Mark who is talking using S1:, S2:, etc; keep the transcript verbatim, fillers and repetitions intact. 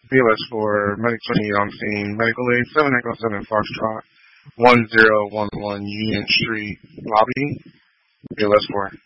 S1: B L S four, Medic twenty on scene, Medical Aid seven Echo seven Foxtrot, one zero one one Union Street, lobby, B L S four.